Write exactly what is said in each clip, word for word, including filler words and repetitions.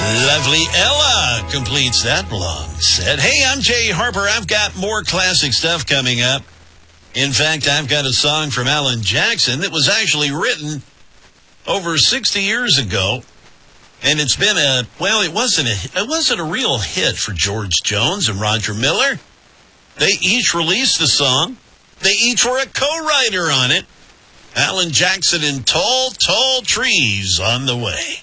Lovely Ella completes that long set. Hey, I'm Jay Harper. I've got more classic stuff coming up. In fact, I've got a song from Alan Jackson that was actually written over sixty years ago. And it's been a, well, it wasn't a, it wasn't a real hit for George Jones and Roger Miller. They each released the song. They each were a co-writer on it. Alan Jackson and Tall, Tall Trees on the way.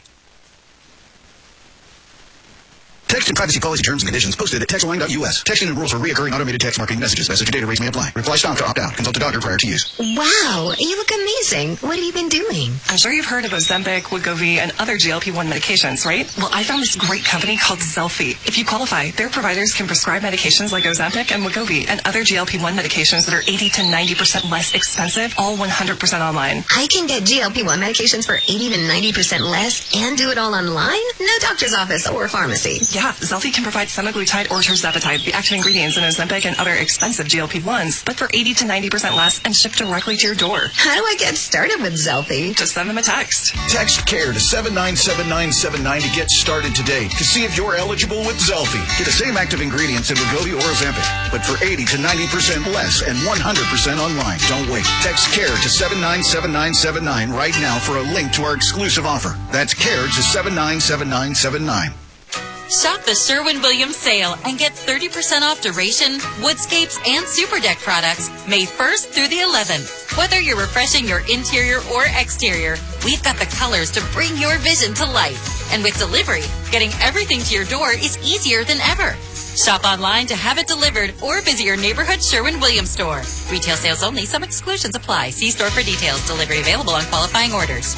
Text and privacy policy terms and conditions posted at text line dot U S. Texting and rules for reoccurring automated text marketing messages. Message data rates may apply. Reply stop to opt out. Consult a doctor prior to use. Wow, you look amazing. What have you been doing? I'm sure you've heard of Ozempic, Wegovy, and other G L P one medications, right? Well, I found this great company called Zelfie. If you qualify, their providers can prescribe medications like Ozempic and Wegovy and other G L P one medications that are eighty to ninety percent less expensive, all one hundred percent online. I can get G L P one medications for eighty to ninety percent less and do it all online? No doctor's office or pharmacy. Yeah, Zelfie can provide semaglutide or tirzepatide, the active ingredients in Ozempic and other expensive G L P ones, but for eighty to ninety percent less and shipped directly to your door. How do I get started with Zelfie? Just send them a text. Text CARE to seven nine seven nine seven nine to get started today to see if you're eligible with Zelfie. Get the same active ingredients in Wegovy or Ozempic, but for eighty to ninety percent less and one hundred percent online. Don't wait. Text CARE to seven nine seven nine seven nine right now for a link to our exclusive offer. That's CARE to seven nine seven nine seven nine. Shop the Sherwin-Williams sale and get thirty percent off Duration, Woodscapes, and Super Deck products May first through the eleventh. Whether you're refreshing your interior or exterior, we've got the colors to bring your vision to life. And with delivery, getting everything to your door is easier than ever. Shop online to have it delivered or visit your neighborhood Sherwin-Williams store. Retail sales only. Some exclusions apply. See store for details. Delivery available on qualifying orders.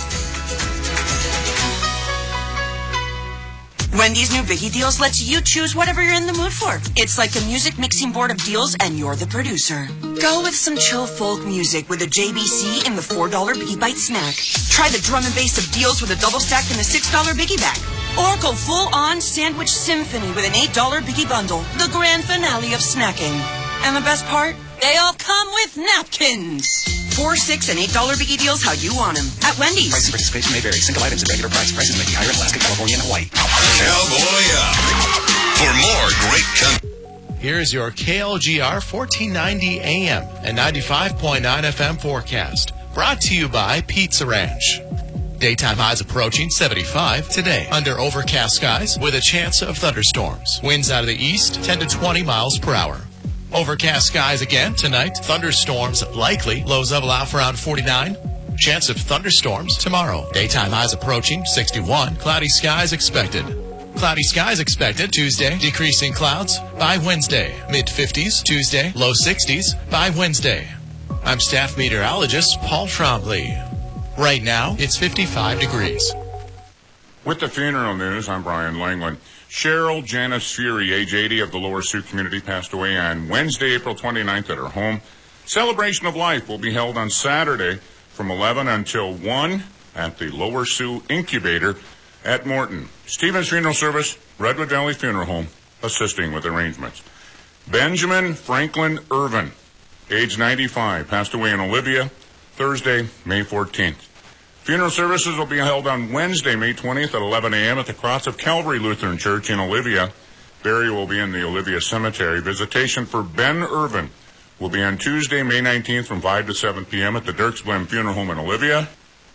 Wendy's new Biggie Deals lets you choose whatever you're in the mood for. It's like a music mixing board of deals, and you're the producer. Go with some chill folk music with a J B C in the four dollar Biggie Bite snack. Try the drum and bass of deals with a double stack in the six dollar Biggie Bag. Or go full-on sandwich symphony with an eight dollar Biggie Bundle, the grand finale of snacking. And the best part? They all come with napkins. Four, six, and eight dollar Biggie Deals how you want them. At Wendy's. Price and participation may vary. Single items at regular price. Prices may be higher in Alaska, California, and Hawaii. Cowboy up. For more great country. Here's your K L G R fourteen ninety A M and ninety-five point nine F M forecast. Brought to you by Pizza Ranch. Daytime highs approaching seventy-five today. Under overcast skies with a chance of thunderstorms. Winds out of the east, ten to twenty miles per hour. Overcast skies again tonight. Thunderstorms likely. Lows level out for around forty-nine. Chance of thunderstorms tomorrow. Daytime highs approaching sixty-one. Cloudy skies expected. Cloudy skies expected Tuesday. Decreasing clouds by Wednesday. mid fifties Tuesday. Low sixties by Wednesday. I'm staff meteorologist Paul Trombley. Right now, it's fifty-five degrees. With the funeral news, I'm Brian Langland. Cheryl Janice Fury, age eighty, of the Lower Sioux community, passed away on Wednesday, April twenty-ninth at her home. Celebration of Life will be held on Saturday from eleven until one at the Lower Sioux Incubator at Morton. Stevens Funeral Service, Redwood Valley Funeral Home, assisting with arrangements. Benjamin Franklin Irvin, age ninety-five, passed away in Olivia, Thursday, May fourteenth. Funeral services will be held on Wednesday, May twentieth at eleven A M at the Cross of Calvary Lutheran Church in Olivia. Burial will be in the Olivia Cemetery. Visitation for Ben Irvin will be on Tuesday, May nineteenth from five to seven P M at the Dirks Blem Funeral Home in Olivia.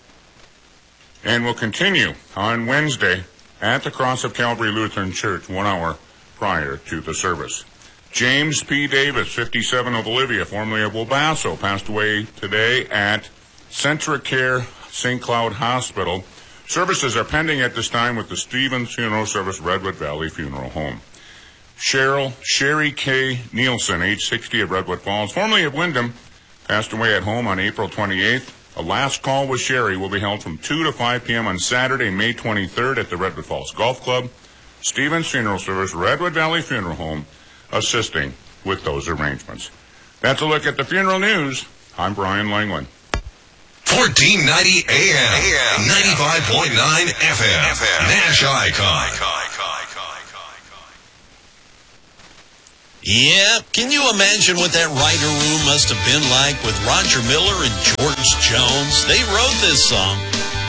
And will continue on Wednesday at the Cross of Calvary Lutheran Church, one hour prior to the service. James P. Davis, fifty-seven, of Olivia, formerly of Wabasso, passed away today at CentraCare Saint Cloud Hospital. Services are pending at this time with the Stevens Funeral Service, Redwood Valley Funeral Home. Cheryl Sherry K. Nielsen, age sixty, of Redwood Falls, formerly of Wyndham, passed away at home on April twenty-eighth. A last call with Sherry will be held from two to five P M on Saturday, May twenty-third at the Redwood Falls Golf Club. Stevens Funeral Service, Redwood Valley Funeral Home, assisting with those arrangements. That's a look at the funeral news. I'm Brian Langland. fourteen ninety A M, ninety-five point nine F M, Nash Icon. Yeah, can you imagine what that writer room must have been like with Roger Miller and George Jones? They wrote this song.